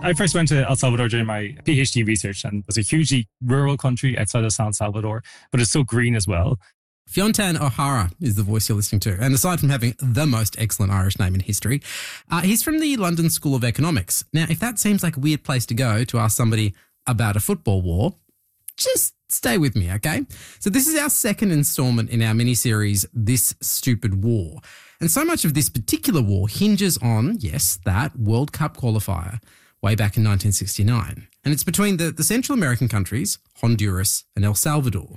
I first went to El Salvador during my PhD research, and it was a hugely rural country outside of San Salvador, but it's so green as well. Fiontan O'Hara is the voice you're listening to. And aside from having the most excellent Irish name in history, he's from the London School of Economics. Now, if that seems like a weird place to go to ask somebody about a football war, just stay with me, okay? So this is our second instalment in our mini-series, This Stupid War. And so much of this particular war hinges on, yes, that World Cup qualifier way back in 1969. And it's between the Central American countries, Honduras and El Salvador.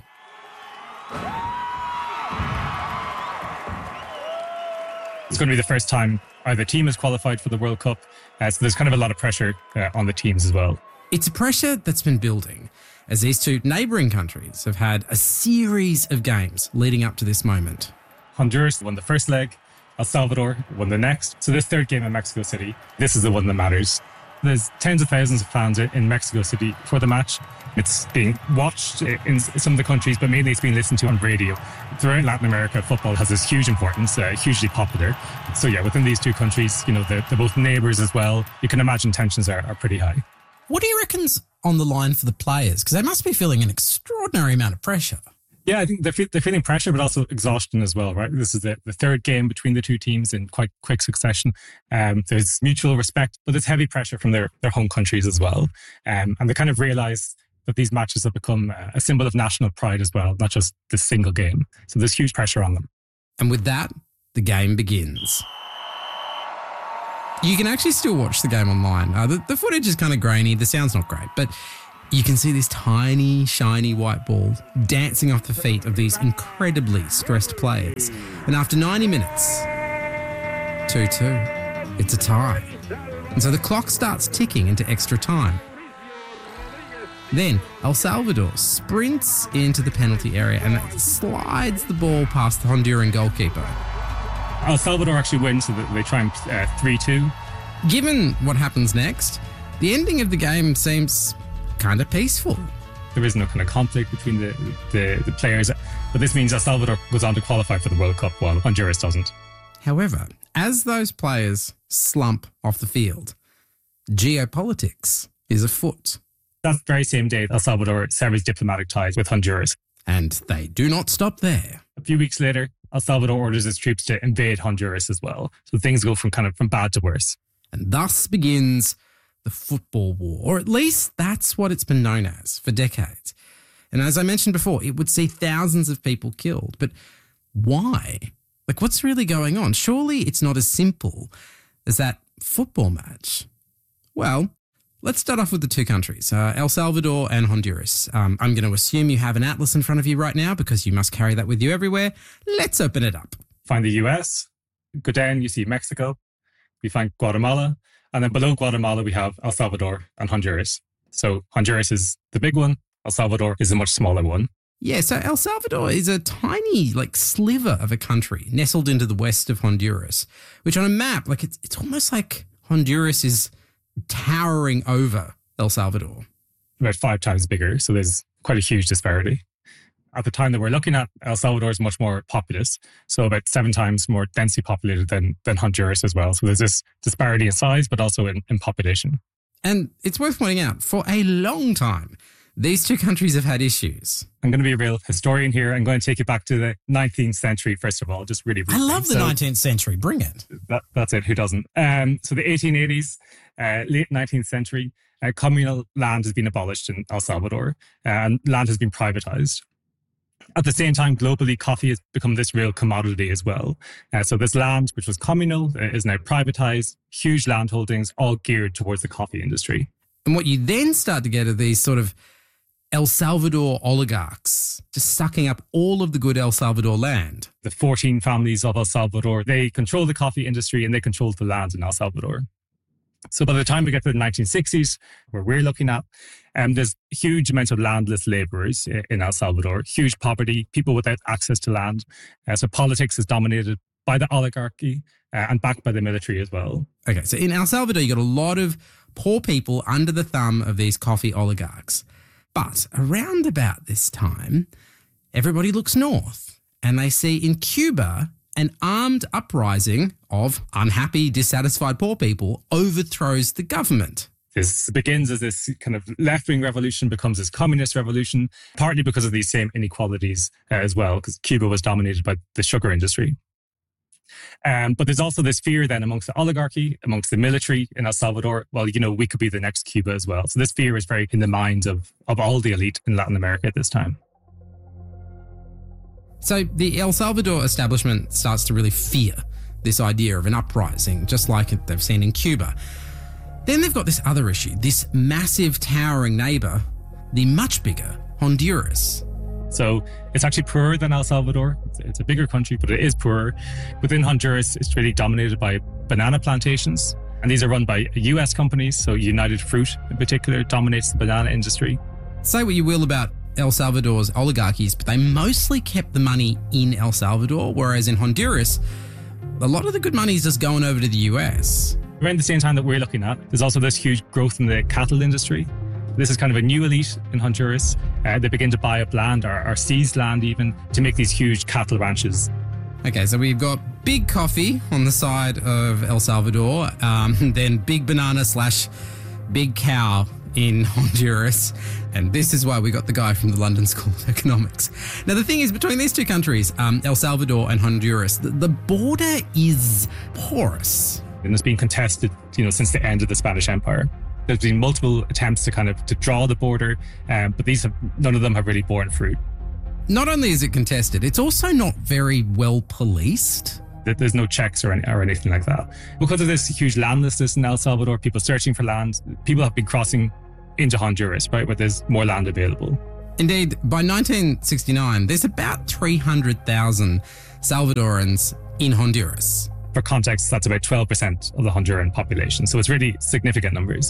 It's going to be the first time either team has qualified for the World Cup, so there's kind of a lot of pressure on the teams as well. It's a pressure that's been building as these two neighbouring countries have had a series of games leading up to this moment. Honduras won the first leg, El Salvador won the next. So this third game in Mexico City, this is the one that matters. There's tens of thousands of fans in Mexico City for the match. It's being watched in some of the countries, but mainly it's being listened to on radio. Throughout Latin America, football has this huge importance, hugely popular. So yeah, within these two countries, they're both neighbours as well. You can imagine tensions are pretty high. What do you reckon's on the line for the players? Because they must be feeling an extraordinary amount of pressure. Yeah, I think they're feeling pressure, but also exhaustion as well, right? This is the third game between the two teams in quite quick succession. There's mutual respect, but there's heavy pressure from their home countries as well. And they kind of realise that these matches have become a symbol of national pride as well, not just this single game. So there's huge pressure on them. And with that, the game begins. You can actually still watch the game online. The footage is kind of grainy, the sound's not great, but you can see this tiny, shiny white ball dancing off the feet of these incredibly stressed players. And after 90 minutes, 2-2, it's a tie. And so the clock starts ticking into extra time. Then El Salvador sprints into the penalty area and it slides the ball past the Honduran goalkeeper. El Salvador actually wins, so they triumph 3-2. Given what happens next, the ending of the game seems kind of peaceful. There is no kind of conflict between the players, but this means El Salvador goes on to qualify for the World Cup while Honduras doesn't. However, as those players slump off the field, geopolitics is afoot. That very same day, El Salvador severs diplomatic ties with Honduras. And they do not stop there. A few weeks later, El Salvador orders its troops to invade Honduras as well. So things go from bad to worse. And thus begins the football war, or at least that's what it's been known as for decades. And as I mentioned before, it would see thousands of people killed. But why? What's really going on? Surely it's not as simple as that football match. Well, let's start off with the two countries, El Salvador and Honduras. I'm going to assume you have an atlas in front of you right now because you must carry that with you everywhere. Let's open it up. Find the US, go down, you see Mexico, we find Guatemala, and then below Guatemala we have El Salvador and Honduras. So Honduras is the big one, El Salvador is a much smaller one. Yeah, so El Salvador is a tiny, sliver of a country nestled into the west of Honduras, which on a map, it's almost like Honduras is towering over El Salvador. About 5 times bigger, so there's quite a huge disparity. At the time that we're looking at, El Salvador is much more populous, so about 7 times more densely populated than Honduras as well. So there's this disparity in size, but also in population. And it's worth pointing out, for a long time, these two countries have had issues. I'm going to be a real historian here. I'm going to take you back to the 19th century, first of all, just really briefly. I love the 19th century. Bring it. That's it. Who doesn't? So the 1880s, late 19th century, communal land has been abolished in El Salvador and land has been privatized. At the same time, globally, coffee has become this real commodity as well. So this land, which was communal, is now privatized, huge land holdings, all geared towards the coffee industry. And what you then start to get are these sort of El Salvador oligarchs just sucking up all of the good El Salvador land. The 14 families of El Salvador, they control the coffee industry and they control the land in El Salvador. So by the time we get to the 1960s, where we're looking at, there's huge amounts of landless laborers in El Salvador, huge poverty, people without access to land. So politics is dominated by the oligarchy and backed by the military as well. Okay, so in El Salvador, you got a lot of poor people under the thumb of these coffee oligarchs. But around about this time, everybody looks north and they see in Cuba an armed uprising of unhappy, dissatisfied poor people overthrows the government. This begins as this kind of left-wing revolution, becomes this communist revolution, partly because of these same inequalities as well, because Cuba was dominated by the sugar industry. But there's also this fear then amongst the oligarchy, amongst the military in El Salvador, well, we could be the next Cuba as well. So this fear is very in the minds of all the elite in Latin America at this time. So the El Salvador establishment starts to really fear this idea of an uprising, just like they've seen in Cuba. Then they've got this other issue, this massive towering neighbour, the much bigger Honduras. So it's actually poorer than El Salvador. It's a bigger country, but it is poorer. Within Honduras, it's really dominated by banana plantations. And these are run by US companies. So United Fruit in particular dominates the banana industry. Say what you will about El Salvador's oligarchies, but they mostly kept the money in El Salvador, whereas in Honduras, a lot of the good money is just going over to the US. Around the same time that we're looking at, there's also this huge growth in the cattle industry. This is kind of a new elite in Honduras. They begin to buy up land or seize land even to make these huge cattle ranches. Okay, so we've got big coffee on the side of El Salvador, then big banana / big cow in Honduras. And this is why we got the guy from the London School of Economics. Now, the thing is, between these two countries, El Salvador and Honduras, the border is porous. And it's been contested, since the end of the Spanish Empire. There's been multiple attempts to draw the border, but none of them have really borne fruit. Not only is it contested, it's also not very well policed. There's no checks or anything like that. Because of this huge landlessness in El Salvador, people searching for land, people have been crossing into Honduras, right, where there's more land available. Indeed, by 1969, there's about 300,000 Salvadorans in Honduras. For context, that's about 12% of the Honduran population. So it's really significant numbers.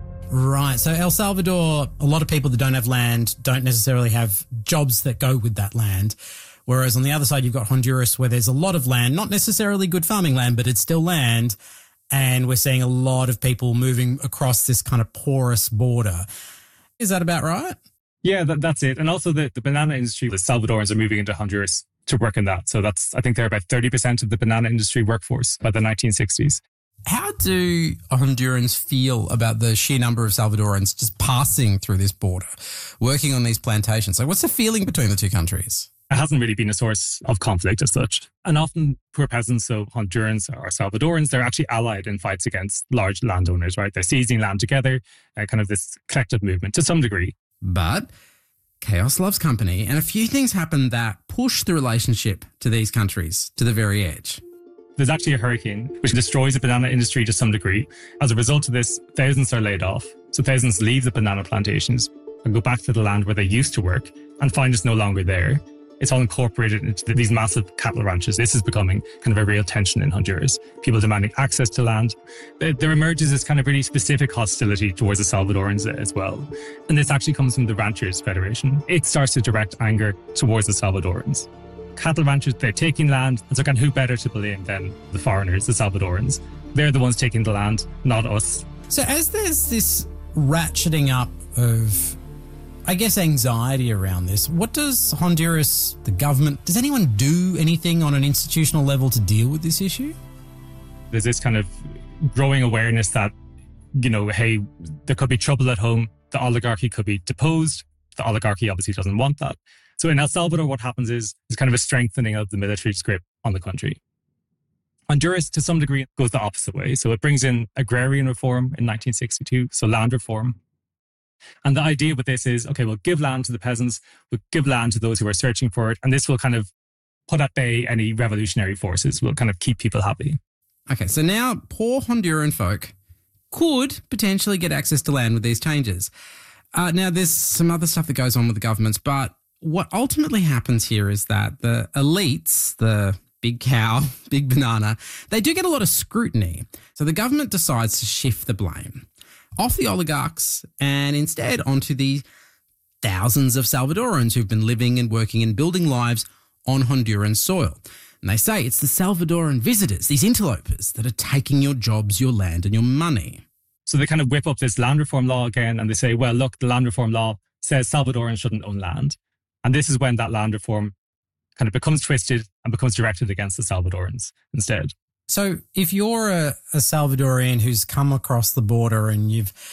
Right. So El Salvador, a lot of people that don't have land don't necessarily have jobs that go with that land. Whereas on the other side, you've got Honduras where there's a lot of land, not necessarily good farming land, but it's still land. And we're seeing a lot of people moving across this kind of porous border. Is that about right? Yeah, that's it. And also the banana industry, the Salvadorans are moving into Honduras to work in that. So I think they're about 30% of the banana industry workforce by the 1960s. How do Hondurans feel about the sheer number of Salvadorans just passing through this border, working on these plantations? So what's the feeling between the two countries? It hasn't really been a source of conflict as such. And often poor peasants, so Hondurans or Salvadorans, they're actually allied in fights against large landowners, right? They're seizing land together, kind of this collective movement to some degree. But chaos loves company, and a few things happen that push the relationship to these countries to the very edge. There's actually a hurricane which destroys the banana industry to some degree. As a result of this, thousands are laid off. So thousands leave the banana plantations and go back to the land where they used to work and find it's no longer there. It's all incorporated into these massive cattle ranches. This is becoming kind of a real tension in Honduras. People demanding access to land. There emerges this kind of really specific hostility towards the Salvadorans as well. And this actually comes from the Ranchers Federation. It starts to direct anger towards the Salvadorans. Cattle ranchers, they're taking land, and so who better to blame than the foreigners, the Salvadorans? They're the ones taking the land, not us. So as there's this ratcheting up of, I guess, anxiety around this, what does Honduras, the government, does anyone do anything on an institutional level to deal with this issue? There's this kind of growing awareness that, hey, there could be trouble at home. The oligarchy could be deposed. The oligarchy obviously doesn't want that. So in El Salvador, what happens is kind of a strengthening of the military's grip on the country. Honduras, to some degree, goes the opposite way. So it brings in agrarian reform in 1962, so land reform. And the idea with this is, okay, we'll give land to the peasants, we'll give land to those who are searching for it, and this will kind of put at bay any revolutionary forces, will kind of keep people happy. Okay, so now poor Honduran folk could potentially get access to land with these changes. Now, there's some other stuff that goes on with the governments, but what ultimately happens here is that the elites, the big cow, big banana, they do get a lot of scrutiny. So the government decides to shift the blame off the oligarchs and instead onto the thousands of Salvadorans who've been living and working and building lives on Honduran soil. And they say it's the Salvadoran visitors, these interlopers, that are taking your jobs, your land and your money. So they kind of whip up this land reform law again and they say, well, look, the land reform law says Salvadorans shouldn't own land. And this is when that land reform kind of becomes twisted and becomes directed against the Salvadorans instead. So if you're a Salvadorian who's come across the border and you've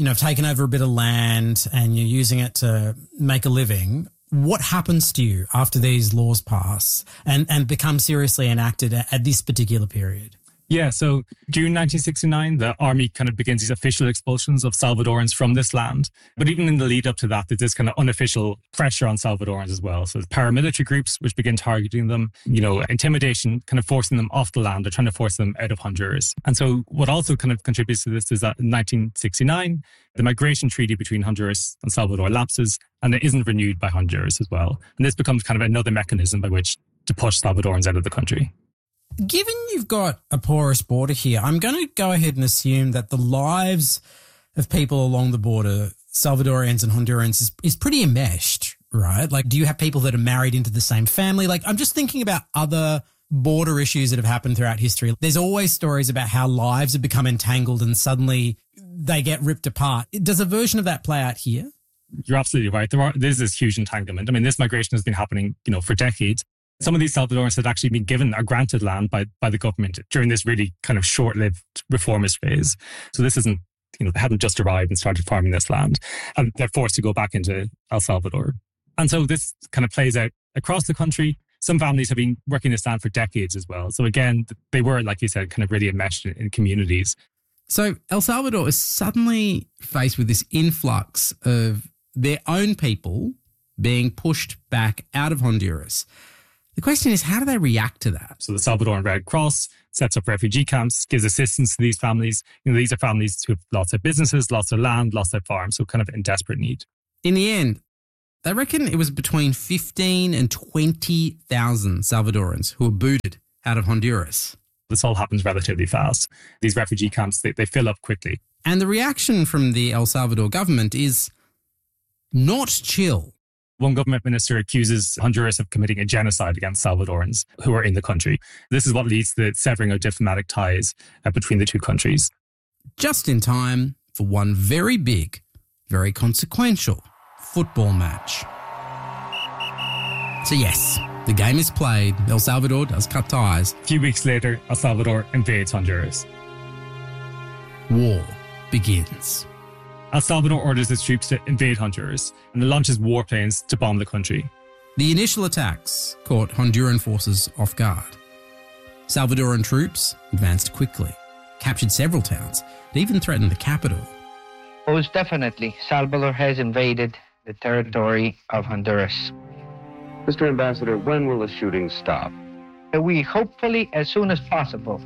have taken over a bit of land and you're using it to make a living, what happens to you after these laws pass and become seriously enacted at this particular period? Yeah, so June 1969, the army kind of begins these official expulsions of Salvadorans from this land. But even in the lead up to that, there's this kind of unofficial pressure on Salvadorans as well. So paramilitary groups which begin targeting them, intimidation, kind of forcing them off the land. They're trying to force them out of Honduras. And so what also kind of contributes to this is that in 1969, the migration treaty between Honduras and Salvador lapses, and it isn't renewed by Honduras as well. And this becomes kind of another mechanism by which to push Salvadorans out of the country. Given you've got a porous border here, I'm going to go ahead and assume that the lives of people along the border, Salvadorians and Hondurans, is pretty enmeshed, right? Like, do you have people that are married into the same family? Like, I'm just thinking about other border issues that have happened throughout history. There's always stories about how lives have become entangled and suddenly they get ripped apart. Does a version of that play out here? You're absolutely right. There's this huge entanglement. I mean, this migration has been happening, for decades. Some of these Salvadorans had actually been given or granted land by the government during this really kind of short-lived reformist phase. So this isn't, they hadn't just arrived and started farming this land. And they're forced to go back into El Salvador. And so this kind of plays out across the country. Some families have been working this land for decades as well. So again, they were, like you said, kind of really enmeshed in communities. So El Salvador is suddenly faced with this influx of their own people being pushed back out of Honduras. The question is, how do they react to that? So the Salvadoran Red Cross sets up refugee camps, gives assistance to these families. These are families who have lost their businesses, lost their land, lost their farms, so kind of in desperate need. In the end, they reckon it was between 15 and 20,000 Salvadorans who were booted out of Honduras. This all happens relatively fast. These refugee camps, they fill up quickly. And the reaction from the El Salvador government is not chill. One government minister accuses Honduras of committing a genocide against Salvadorans who are in the country. This is what leads to the severing of diplomatic ties between the two countries. Just in time for one very big, very consequential football match. So yes, the game is played. El Salvador does cut ties. A few weeks later, El Salvador invades Honduras. War begins. El Salvador orders its troops to invade Honduras and it launches warplanes to bomb the country. The initial attacks caught Honduran forces off guard. Salvadoran troops advanced quickly, captured several towns, and even threatened the capital. Most definitely, Salvador has invaded the territory of Honduras. Mr. Ambassador, when will the shooting stop? We hopefully as soon as possible.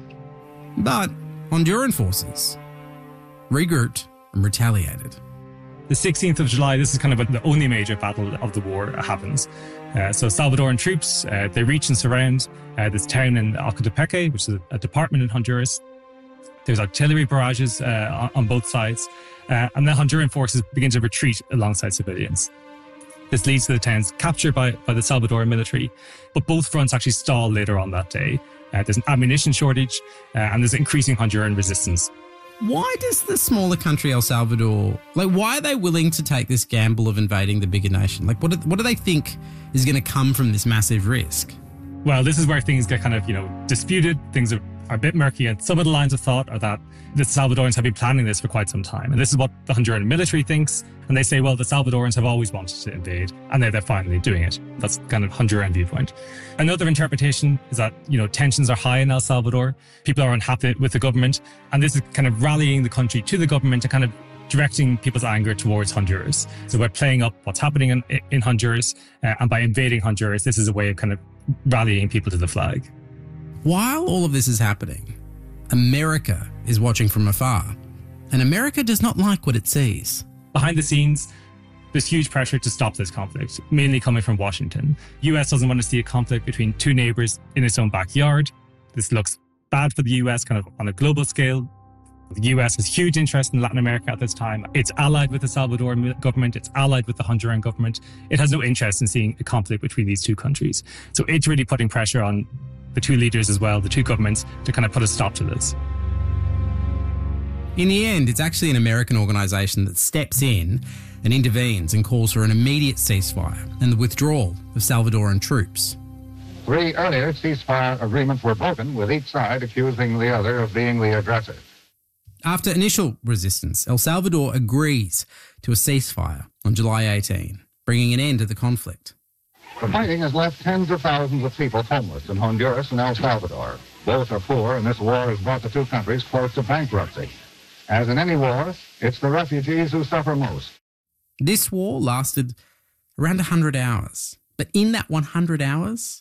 But Honduran forces regrouped and retaliated. The 16th of July, this is kind of the only major battle of the war happens. So Salvadoran troops, they reach and surround this town in Ocotepeque, which is a department in Honduras. There's artillery barrages on both sides. And the Honduran forces begin to retreat alongside civilians. This leads to the town's capture by the Salvadoran military. But both fronts actually stall later on that day. There's an ammunition shortage and there's increasing Honduran resistance. Why does the smaller country El Salvador, why are they willing to take this gamble of invading the bigger nation? What do they think is going to come from this massive risk? Well, this is where things get kind of, disputed. Things are a bit murky. And some of the lines of thought are that the Salvadorans have been planning this for quite some time. And this is what the Honduran military thinks. And they say, well, the Salvadorans have always wanted to invade and they're finally doing it. That's kind of Honduran viewpoint. Another interpretation is that, tensions are high in El Salvador. People are unhappy with the government. And this is kind of rallying the country to the government and kind of directing people's anger towards Honduras. So by playing up what's happening in Honduras and by invading Honduras, this is a way of kind of rallying people to the flag. While all of this is happening, America is watching from afar. And America does not like what it sees. Behind the scenes, there's huge pressure to stop this conflict, mainly coming from Washington. The US doesn't want to see a conflict between two neighbors in its own backyard. This looks bad for the US kind of on a global scale. The US has huge interest in Latin America at this time. It's allied with the Salvadoran government. It's allied with the Honduran government. It has no interest in seeing a conflict between these two countries. So it's really putting pressure on the two leaders as well, the two governments, to kind of put a stop to this. In the end, it's actually an American organisation that steps in and intervenes and calls for an immediate ceasefire and the withdrawal of Salvadoran troops. 3 earlier ceasefire agreements were broken, with each side accusing the other of being the aggressor. After initial resistance, El Salvador agrees to a ceasefire on July 18, bringing an end to the conflict. The fighting has left tens of thousands of people homeless in Honduras and El Salvador. Both are poor, and this war has brought the two countries close to bankruptcy. As in any war, it's the refugees who suffer most. This war lasted around 100 hours. But in that 100 hours,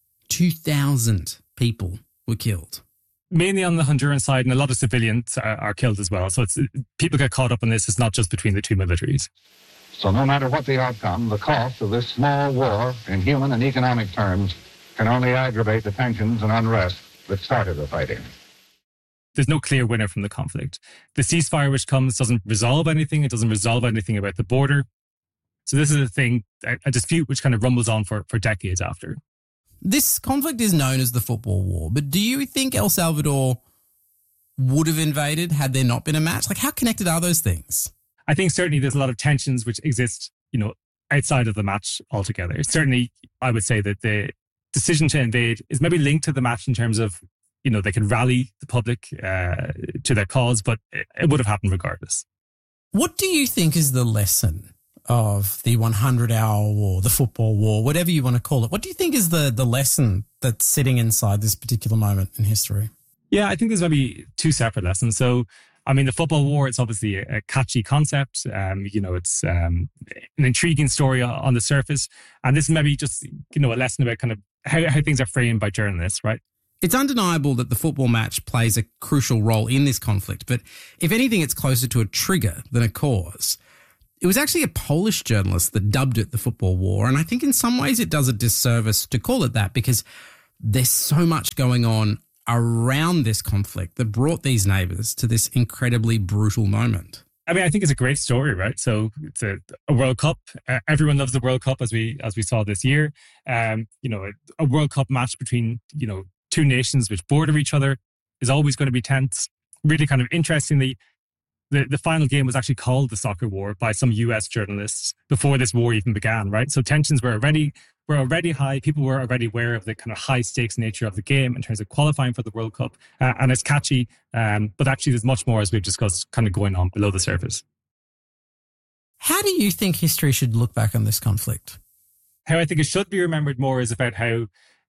2,000 people were killed. Mainly on the Honduran side, and a lot of civilians are killed as well. So people get caught up in this. It's not just between the two militaries. So no matter what the outcome, the cost of this small war in human and economic terms can only aggravate the tensions and unrest that started the fighting. There's no clear winner from the conflict. The ceasefire which comes doesn't resolve anything. It doesn't resolve anything about the border. So this is a dispute which kind of rumbles on for decades after. This conflict is known as the Football War, but do you think El Salvador would have invaded had there not been a match? Like, how connected are those things? I think certainly there's a lot of tensions which exist, outside of the match altogether. Certainly, I would say that the decision to invade is maybe linked to the match in terms of, they can rally the public to their cause, but it would have happened regardless. What do you think is the lesson of the 100-hour war, the football war, whatever you want to call it? What do you think is the lesson that's sitting inside this particular moment in history? Yeah, I think there's maybe two separate lessons. So, the football war, it's obviously a catchy concept. It's an intriguing story on the surface. And this is maybe just, a lesson about kind of how things are framed by journalists, right? It's undeniable that the football match plays a crucial role in this conflict, but if anything, it's closer to a trigger than a cause. It was actually a Polish journalist that dubbed it the Football War, and I think in some ways it does a disservice to call it that because there's so much going on around this conflict that brought these neighbours to this incredibly brutal moment. I think it's a great story, right? So it's a World Cup. Everyone loves the World Cup as we saw this year. A World Cup match between, two nations which border each other is always going to be tense. Really kind of interestingly, the final game was actually called the Soccer War by some US journalists before this war even began, right? So tensions were already high. People were already aware of the kind of high stakes nature of the game in terms of qualifying for the World Cup. And it's catchy, but actually there's much more, as we've discussed, kind of going on below the surface. How do you think history should look back on this conflict? How I think it should be remembered more is about how,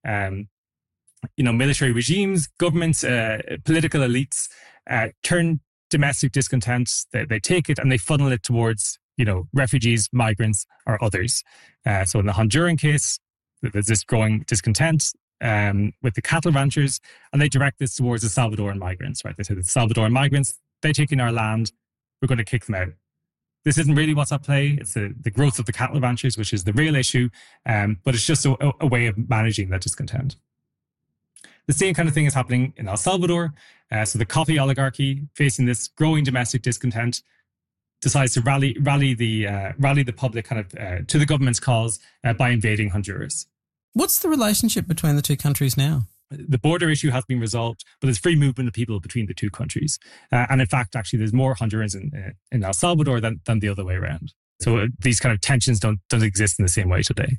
military regimes, governments, political elites turn domestic discontent, they take it and they funnel it towards, refugees, migrants, or others. So in the Honduran case, there's this growing discontent with the cattle ranchers, and they direct this towards the Salvadoran migrants, right? They say the Salvadoran migrants, they take in our land, we're going to kick them out. This isn't really what's at play. It's the growth of the cattle ranchers, which is the real issue, but it's just a way of managing that discontent. The same kind of thing is happening in El Salvador. So the coffee oligarchy, facing this growing domestic discontent, decides to rally the public kind of to the government's cause by invading Honduras. What's the relationship between the two countries now? The border issue has been resolved, but there's free movement of people between the two countries. And in fact, actually, there's more Hondurans in El Salvador than the other way around. So these kind of tensions don't exist in the same way today.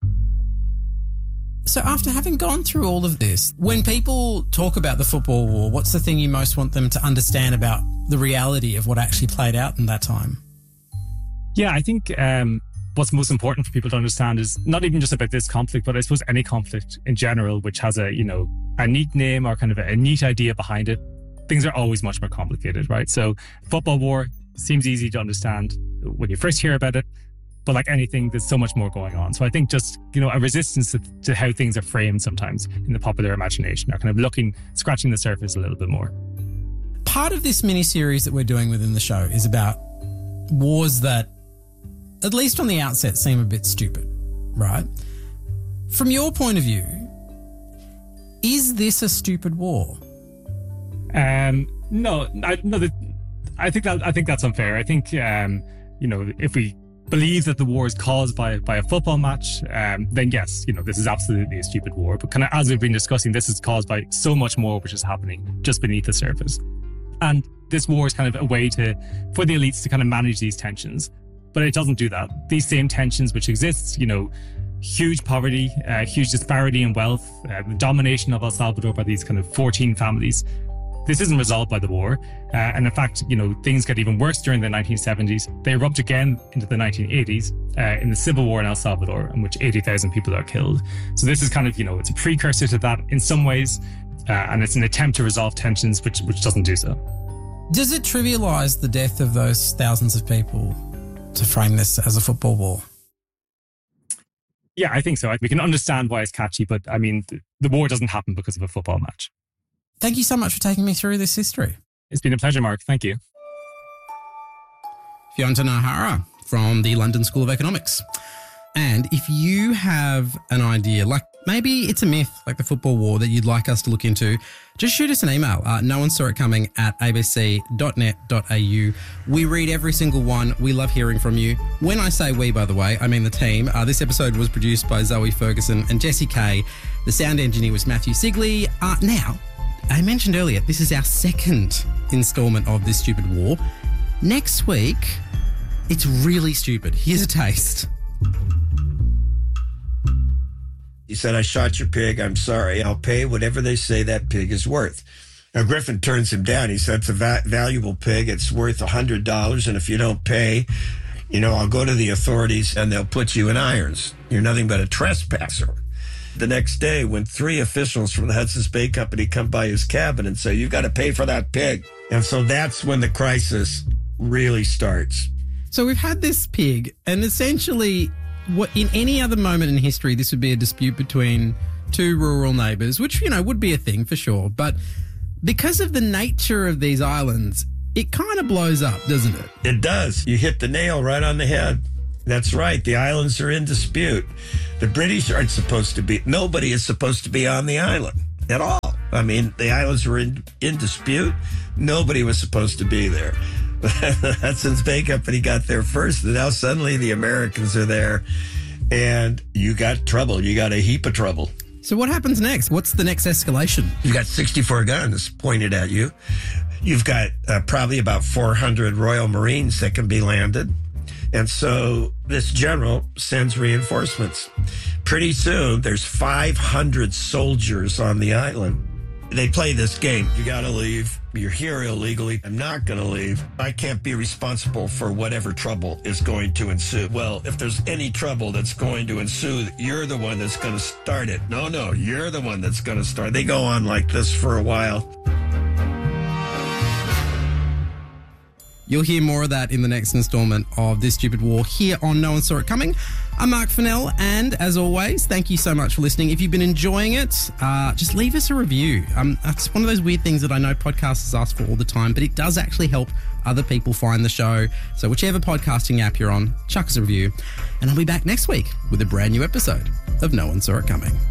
So after having gone through all of this, when people talk about the football war, what's the thing you most want them to understand about the reality of what actually played out in that time? Yeah, I think what's most important for people to understand is not even just about this conflict, but I suppose any conflict in general, which has a neat name or kind of a neat idea behind it. Things are always much more complicated, right? So football war seems easy to understand when you first hear about it. But like anything, there's so much more going on. So I think just, a resistance to how things are framed sometimes in the popular imagination, are kind of scratching the surface a little bit more. Part of this mini-series that we're doing within the show is about wars that, at least on the outset, seem a bit stupid, right? From your point of view, is this a stupid war? No, I think that's unfair. I think, if we believe that the war is caused by a football match, then yes, this is absolutely a stupid war. But kind of as we've been discussing, this is caused by so much more which is happening just beneath the surface. And this war is kind of a way for the elites to kind of manage these tensions. But it doesn't do that. These same tensions which exist, huge poverty, huge disparity in wealth, the domination of El Salvador by these kind of 14 families, This isn't resolved by the war. And in fact, things get even worse during the 1970s. They erupt again into the 1980s in the civil war in El Salvador, in which 80,000 people are killed. So this is kind of, it's a precursor to that in some ways. And it's an attempt to resolve tensions, which doesn't do so. Does it trivialize the death of those thousands of people to frame this as a football war? Yeah, I think so. We can understand why it's catchy, but I mean, the war doesn't happen because of a football match. Thank you so much for taking me through this history. It's been a pleasure, Mark. Thank you. Fionn O'Hara from the London School of Economics. And if you have an idea, like maybe it's a myth, like the football war, that you'd like us to look into, just shoot us an email. No one saw it coming at abc.net.au. We read every single one. We love hearing from you. When I say we, by the way, I mean the team. This episode was produced by Zoe Ferguson and Jessie Kay. The sound engineer was Matthew Sigley. Now, I mentioned earlier, this is our second installment of This Stupid War. Next week, it's really stupid. Here's a taste. He said, I shot your pig. I'm sorry. I'll pay whatever they say that pig is worth. Now, Griffin turns him down. He said, it's a valuable pig. It's worth $100. And if you don't pay, I'll go to the authorities and they'll put you in irons. You're nothing but a trespasser. The next day, when 3 officials from the Hudson's Bay Company come by his cabin and say, you've got to pay for that pig. And so that's when the crisis really starts. So we've had this pig, and essentially, what in any other moment in history, this would be a dispute between 2 rural neighbours, which, would be a thing for sure. But because of the nature of these islands, it kind of blows up, doesn't it? It does. You hit the nail right on the head. That's right. The islands are in dispute. The British aren't supposed to be, nobody is supposed to be on the island at all. I mean, the islands were in dispute. Nobody was supposed to be there. The Hudson's Bay Company got there first, and now suddenly the Americans are there, and you got trouble. You got a heap of trouble. So what happens next? What's the next escalation? You got 64 guns pointed at you. You've got probably about 400 Royal Marines that can be landed. And so this general sends reinforcements. Pretty soon, there's 500 soldiers on the island. They play this game. You got to leave. You're here illegally. I'm not going to leave. I can't be responsible for whatever trouble is going to ensue. Well, if there's any trouble that's going to ensue, you're the one that's going to start it. No, you're the one that's going to start. They go on like this for a while. You'll hear more of that in the next installment of This Stupid War here on No One Saw It Coming. I'm Mark Fennell, and as always, thank you so much for listening. If you've been enjoying it, just leave us a review. It's one of those weird things that I know podcasters ask for all the time, but it does actually help other people find the show. So whichever podcasting app you're on, chuck us a review. And I'll be back next week with a brand new episode of No One Saw It Coming.